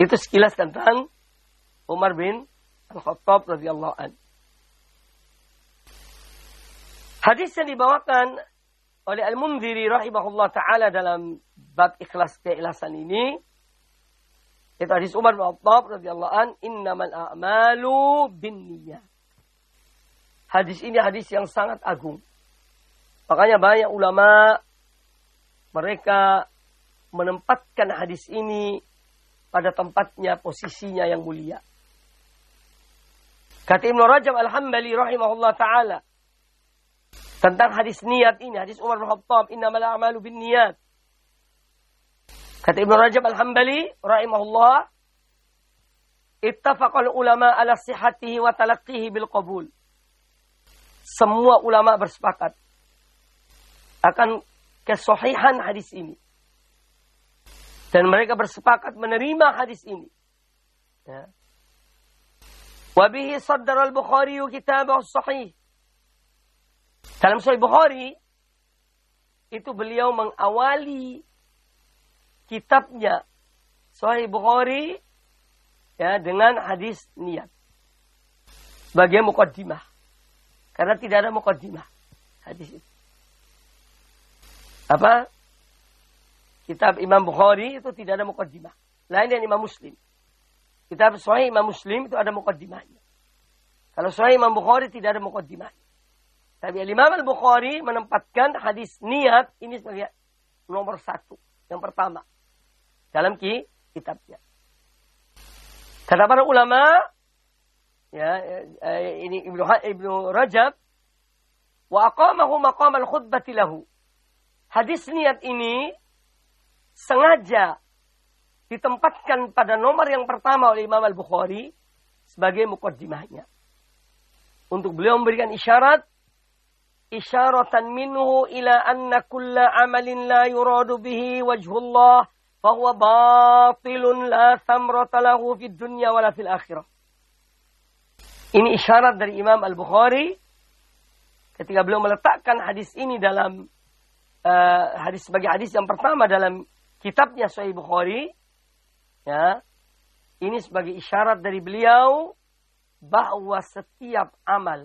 Itu sekilas tentang Umar bin Al-Khattab radhiyallahu an. Hadis yang dibawakan oleh Al-Mundhiri rahimahullah ta'ala dalam bab ikhlas keikhlasan ini, itu hadis Umar bin Khattab radhiyallahu an, innamal a'malu binniyat. Hadis ini hadis yang sangat agung. Makanya banyak ulama mereka menempatkan hadis ini pada tempatnya, posisinya yang mulia. Kata Ibnu Rajab Al-Hambali rahimahullah ta'ala tentang hadis niat ini, hadis Umar bin Khattab, innamal a'malu binniyat. Kata Ibnu Rajab Al-Hambali rahimahullah, ittafaqal ulama ala sihhatihi wa talaqqihi bil qabul. Semua ulama bersepakat akan kesahihan hadis ini. Dan mereka bersepakat menerima hadis ini. Ya. Wa bihi saddara al-Bukhari kitabahu sahih. Dalam Sahih Bukhari itu beliau mengawali kitabnya Sahih Bukhari ya dengan hadis niat sebagai muqaddimah. Karena tidak ada muqaddimah hadis itu. Apa? Kitab Imam Bukhari itu tidak ada muqaddimah. Lain dengan Imam Muslim. Kitab Sahih Imam Muslim itu ada muqaddimahnya. Kalau Sahih Imam Bukhari tidak ada muqaddimahnya. Tapi Imam Al-Bukhari menempatkan hadis niat ini sebagai nomor 1. Yang pertama. Dalam kitabnya. Kata para ulama, ya, ini Ibnu Rajab, wa aqamahu maqam al-khutbati lahu. Hadis niat ini sengaja ditempatkan pada nomor yang pertama oleh Imam Al-Bukhari sebagai muqaddimahnya. Untuk beliau memberikan isyaratan minhu ila anna kulla amalin la yuradu bihi wajhullah fahuwa batilun la thamrata lahu fid dunya wala fil akhirah. Ini isyarat dari Imam Al-Bukhari ketika beliau meletakkan hadis ini dalam hadis sebagai hadis yang pertama dalam kitabnya Sahih Bukhari, ya, ini sebagai isyarat dari beliau bahwa setiap amal,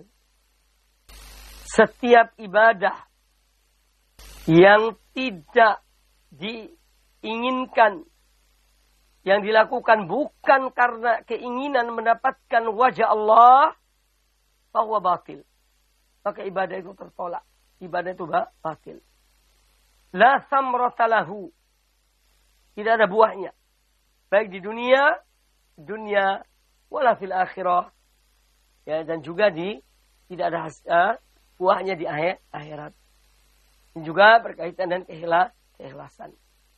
setiap ibadah yang tidak diinginkan, yang dilakukan bukan karena keinginan mendapatkan wajah Allah, bahwa batil. Maka ibadah itu tertolak. Ibadah itu batil. La thamrata lahu. Tidak ada buahnya. Baik di dunia wala fil akhirah. Ya, dan juga tidak ada buahnya di akhirat. Dan juga berkaitan dengan keikhlasan.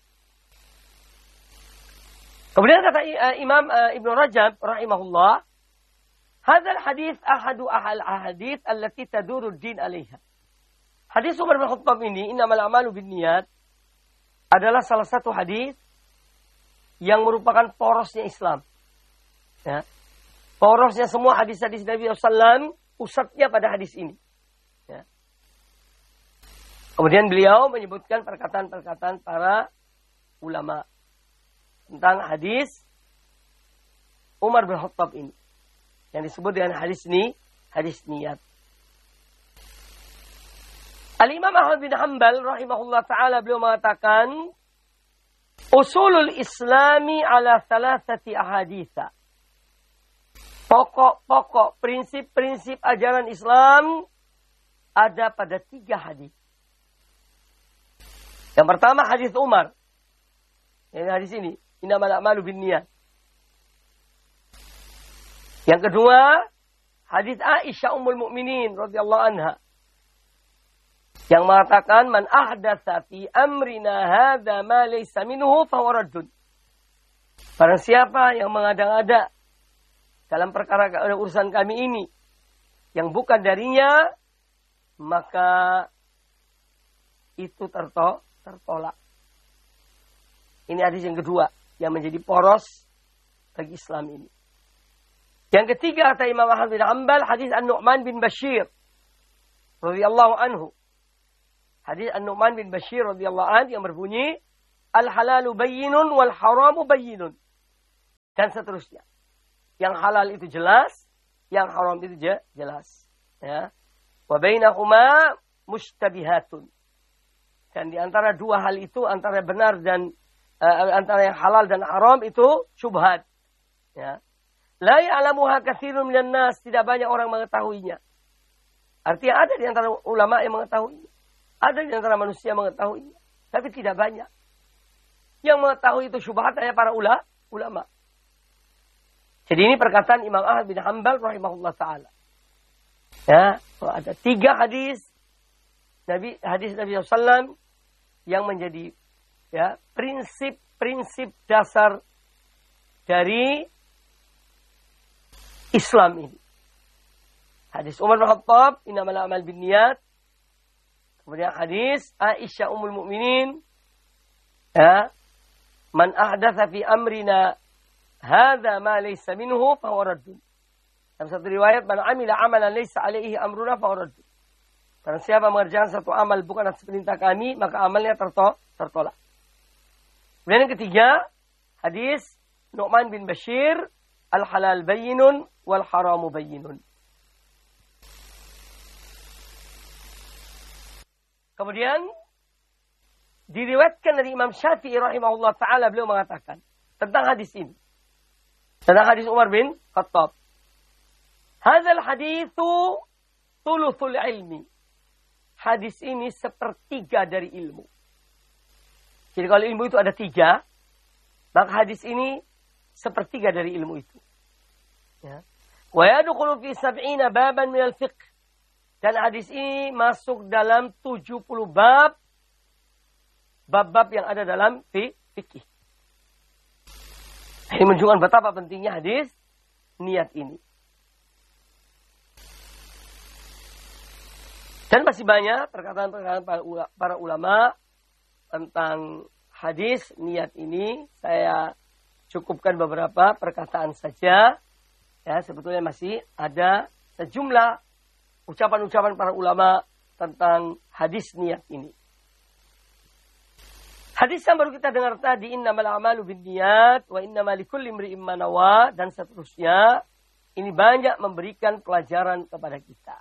Kemudian kata Imam Ibnu Rajab rahimahullah, hadzal hadis ahadu ahadits allati taduru ad-din 'alaiha. Hadis Umar bin Khattab ini, innamal a'malu binniyat, adalah salah satu hadis yang merupakan porosnya Islam. Ya. Porosnya semua hadis-hadis Nabi SAW, pusatnya pada hadis ini. Ya. Kemudian beliau menyebutkan perkataan-perkataan para ulama tentang hadis Umar bin Khattab ini. Yang disebut dengan hadis ini, hadis niat. Al-Imam Ahmad bin Hanbal rahimahullah ta'ala beliau mengatakan, usulul islami ala thalathati ahaditha. Pokok-pokok, prinsip-prinsip ajaran Islam ada pada 3 hadis. Yang pertama hadis Umar. Ini hadis ini, innamal a'malu binniyat. Yang kedua, hadis Aisyah Ummul Mukminin radhiyallahu anha, yang mengatakan man ahdatsa fi amrina hadza ma laysa minhu fa huwa raddun. Barang siapa yang mengada-ngada dalam perkara urusan kami ini yang bukan darinya, maka itu tertolak. Ini hadis yang kedua yang menjadi poros bagi Islam ini. Yang ketiga kata Imam Ahmad bin Hanbal, hadis An-Nu'man bin Bashir radhiyallahu anhu. Hadis An-Nu'man bin Bashir radhiyallahu anhu yang berbunyi, al-halalu bayyinun wal haramu bayyinun. dan seterusnya. Yang halal itu jelas, yang haram itu jelas. Ya. Wa bainahuma mushtabihatun. Dan di antara dua hal itu, antara benar dan antara yang halal dan haram itu syubhat. Ya. La ya'lamuha katsirun minan nas, tidak banyak orang mengetahuinya. Artinya ada di antara ulama yang mengetahuinya. Ada di antara manusia mengetahuinya, tapi tidak banyak. Yang mengetahui itu syubhat hanya para ulama. Jadi ini perkataan Imam Ahmad bin Hanbal rahimahullah ta'ala. Ya, ada 3 hadis Nabi SAW yang menjadi ya prinsip dasar dari Islam ini. Hadis Umar bin Khattab, innamal a'mal binniyat. Kemudian hadis Aisyah ummul mukminin, ya, man ahdatsa fi amrina hadza ma laysa minhu fa huwa raddun. Dalam satu riwayat, man amila amalan laysa alaihi amruna fa huwa raddun. Karena siapa mengerjakan satu amal bukan atas perintah kami, maka amalnya tertolak. Kemudian yang ketiga, hadis Nu'man bin Bashir, al-halal bayyinun wal haramu bayyinun. Kemudian diriwayatkan dari Imam Syafi'i rahimahullah ta'ala, beliau mengatakan tentang hadis ini. Tentang hadis Umar bin Khattab. Hadzal haditsu thuluthul ilmi. Hadis ini sepertiga dari ilmu. Jadi kalau ilmu itu ada 3, maka hadis ini sepertiga dari ilmu itu. Ya. Wa yadkhulu fi 70 baban min al-fiqh. Dan hadis ini masuk dalam 70 bab yang ada dalam fikih. Ini menunjukkan betapa pentingnya hadis niat ini. Dan masih banyak perkataan-perkataan para ulama tentang hadis niat ini. Saya cukupkan beberapa perkataan saja. Ya, sebetulnya masih ada sejumlah ucapan-ucapan para ulama tentang hadis niat ini. Hadis yang baru kita dengar tadi, innamal a'malu binniyat wa innamal likulli imri'in ma nawa, dan seterusnya, ini banyak memberikan pelajaran kepada kita.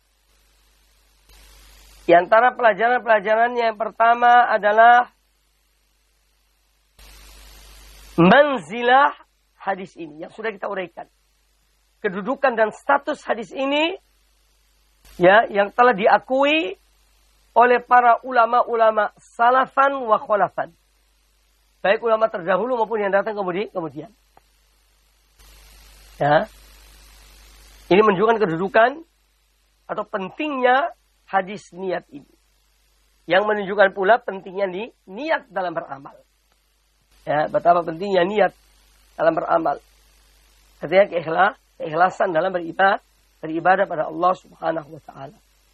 Di antara pelajaran-pelajarannya yang pertama adalah manzilah hadis ini yang sudah kita uraikan. Kedudukan dan status hadis ini ya yang telah diakui oleh para ulama-ulama salafan wa khalafan. Baik ulama terdahulu maupun yang datang kemudian. Ya. Ini menunjukkan kedudukan atau pentingnya hadis niat ini. Yang menunjukkan pula pentingnya niat dalam beramal. Ya, betapa pentingnya niat dalam beramal. Artinya keikhlasan dalam beribadah pada Allah Subhanahu wa taala.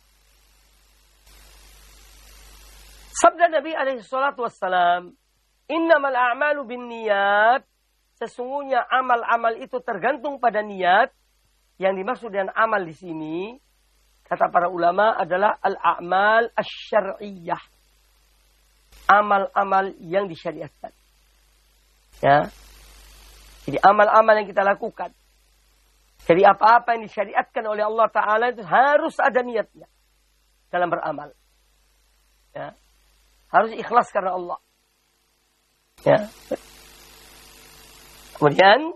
Sabda Nabi alaihi salatu wassalam, innamal a'malu binniyat, sesungguhnya amal-amal itu tergantung pada niat. Yang dimaksud dengan amal di sini, kata para ulama, adalah al-a'mal asy-syar'iyyah. Amal-amal yang disyariatkan. Ya. Jadi amal-amal yang kita lakukan. Jadi apa-apa yang disyariatkan oleh Allah Ta'ala itu harus ada niatnya dalam beramal. Ya. Harus ikhlas karena Allah. Ya. Kemudian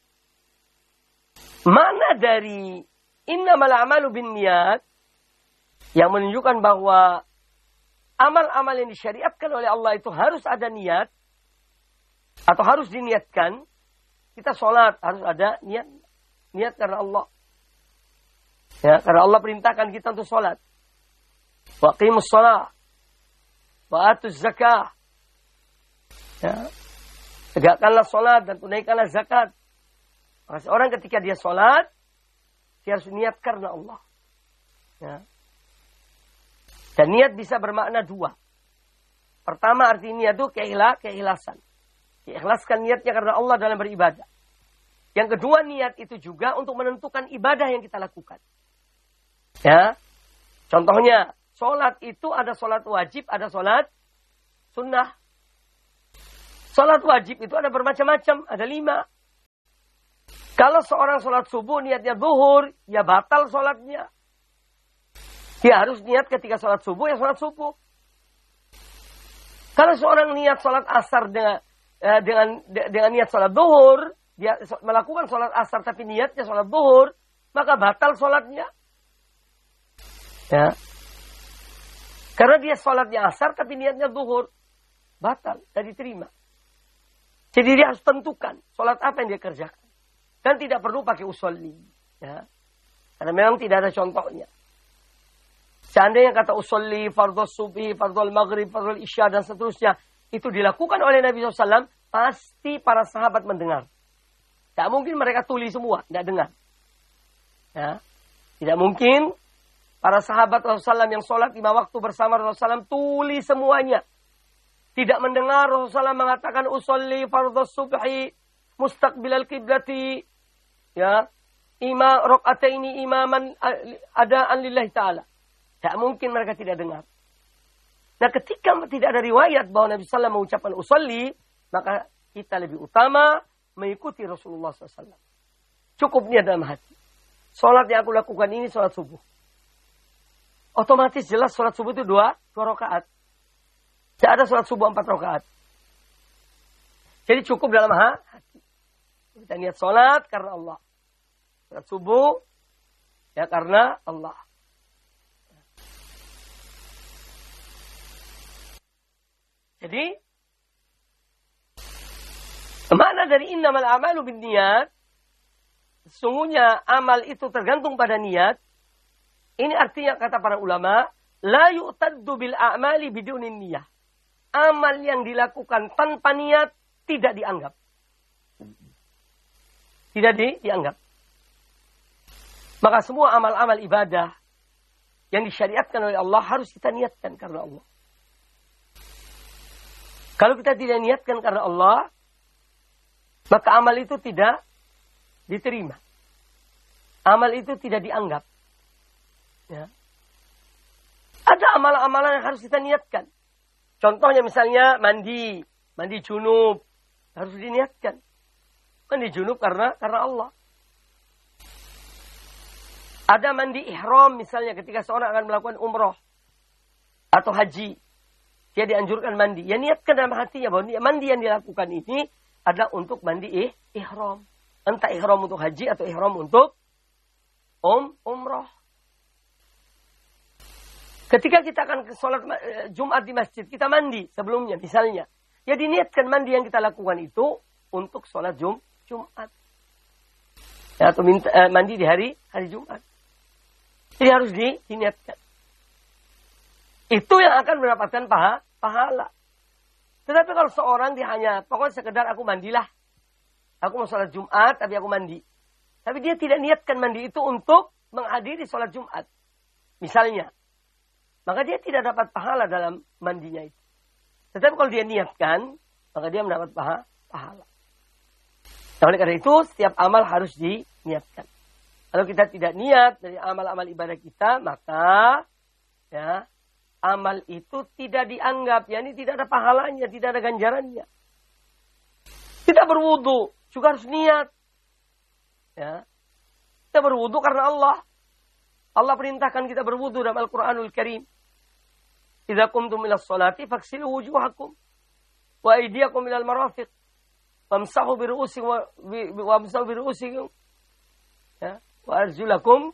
mana dari innamal a'malu binniyat yang menunjukkan bahwa amal-amal yang disyariatkan oleh Allah itu harus ada niat atau harus diniatkan. Kita sholat harus ada niat karena Allah. Ya, karena Allah perintahkan kita untuk sholat. Wa qimus shalah wa atuz zakah. Ya. Tegakkanlah sholat dan tunaikanlah zakat. Maka seorang ketika dia sholat, dia harus niat karena Allah. Ya. Dan niat bisa bermakna 2. Pertama arti niat itu keikhlasan. Ikhlaskan niatnya karena Allah dalam beribadah. Yang kedua, niat itu juga untuk menentukan ibadah yang kita lakukan. Ya. Contohnya, sholat itu ada sholat wajib, ada sholat sunnah. Sholat wajib itu ada bermacam-macam, ada 5. Kalau seorang sholat subuh niatnya zuhur, ya batal sholatnya. Dia harus niat ketika sholat subuh, ya sholat subuh. Kalau seorang niat sholat asar dengan niat sholat zuhur, dia melakukan sholat asar tapi niatnya sholat zuhur, maka batal sholatnya. Ya. Karena dia sholatnya asar tapi niatnya zuhur, batal, tidak diterima. Jadi dia harus tentukan sholat apa yang dia kerjakan. Dan tidak perlu pakai usolli. Ya. Karena memang tidak ada contohnya. Seandainya kata usolli, fardhu subhi, fardhu maghrib, fardhu isya dan seterusnya. Itu dilakukan oleh Nabi SAW. Pasti para sahabat mendengar. Tidak mungkin mereka tuli semua. Tidak dengar. Ya. Tidak mungkin para sahabat Rasulullah SAW yang sholat 5 waktu bersama Rasulullah SAW tuli semuanya. Tidak mendengar Rasulullah SAW mengatakan usolli fardhu subhi mustaqbilal qiblati. Ya. Rok'ataini imaman adaan lillahi ta'ala. Tak mungkin mereka tidak dengar. Nah ketika tidak ada riwayat bahwa Nabi SAW mengucapkan usolli, maka kita lebih utama mengikuti Rasulullah SAW. Cukup niat dalam hati. Sholat yang aku lakukan ini sholat subuh. Otomatis jelas sholat subuh itu 2 rakaat. Tidak ada sholat subuh 4 rakaat. Jadi cukup dalam hati. Kita niat sholat karena Allah. Sholat subuh ya karena Allah. Jadi, makna dari innamal a'malu binniyat, sesungguhnya amal itu tergantung pada niat. Ini artinya kata para ulama, la yu'taddu bil a'mali bidunin niyah. Amal yang dilakukan tanpa niat tidak dianggap. Tidak dianggap. Maka semua amal-amal ibadah yang disyariatkan oleh Allah harus kita niatkan karena Allah. Kalau kita tidak niatkan karena Allah, maka amal itu tidak diterima. Amal itu tidak dianggap. Ya. Ada amalan-amalan yang harus kita niatkan. Contohnya misalnya mandi junub, harus diniatkan. Mandi junub karena Allah. Ada mandi ihram misalnya ketika seorang akan melakukan umroh atau haji. Dia dianjurkan mandi. Ya niatkan dalam hatinya bahwa mandi yang dilakukan ini adalah untuk mandi ihram. Entah ihram untuk haji atau ihram untuk umroh. Ketika kita akan ke sholat Jumat di masjid, kita mandi sebelumnya misalnya. Ya diniatkan mandi yang kita lakukan itu untuk sholat Jumat. Ya, atau mandi di hari Jumat. Jadi harus diniatkan. Itu yang akan mendapatkan pahala. Tetapi kalau seorang dia hanya, pokoknya sekedar aku mandilah. Aku mau sholat Jumat, tapi aku mandi. Tapi dia tidak niatkan mandi itu untuk menghadiri sholat Jumat. Misalnya. Maka dia tidak dapat pahala dalam mandinya itu. Tetapi kalau dia niatkan, maka dia mendapat pahala. Nah, oleh karena itu, setiap amal harus diniatkan. Kalau kita tidak niat dari amal-amal ibadah kita, maka ya amal itu tidak dianggap, yakni tidak ada pahalanya, tidak ada ganjarannya. Kita berwudu juga harus niat. Ya. Kita berwudu karena Allah. Allah perintahkan kita berwudu dalam Al-Quranul Karim. Idza qumtum ilas sholati faghsilu wujuhakum wa aydiyakum ilal marafiq wamsahu bi ru'usikum ya wa arjulakum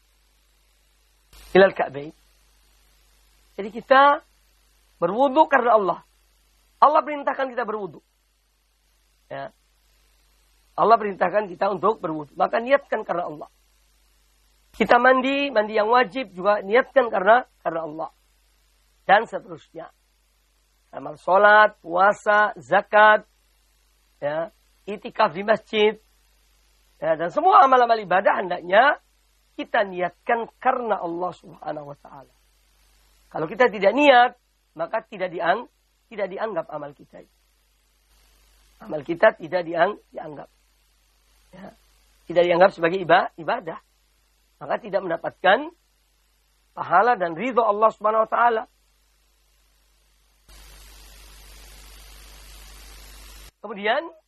ilal ka'bayn. Jadi kita berwudu karena Allah. Allah perintahkan kita berwudu. Ya. Allah perintahkan kita untuk berwudu. Maka niatkan karena Allah. Kita mandi yang wajib juga niatkan karena Allah. Dan seterusnya. Amal sholat, puasa, zakat, ya, itikaf di masjid, ya, dan semua amal-amal ibadah hendaknya kita niatkan karena Allah Subhanahu wa Ta'ala. Kalau kita tidak niat, maka tidak dianggap amal kita. Amal kita tidak dianggap. Ya. Tidak dianggap sebagai ibadah. Maka tidak mendapatkan pahala dan ridho Allah Subhanahu wa Ta'ala. Kemudian